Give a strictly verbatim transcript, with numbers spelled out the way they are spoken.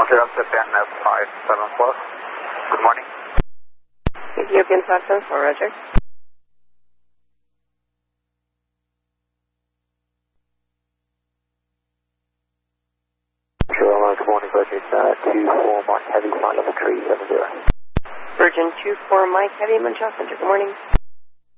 Roger, Ethiopian five seven four. Good morning. Ethiopian five seven four, Roger. Sure, good morning, Virgin uh, two four Mike Heavy, flight level three seven zero. Virgin two four Mike Heavy, Montreal Center, good morning.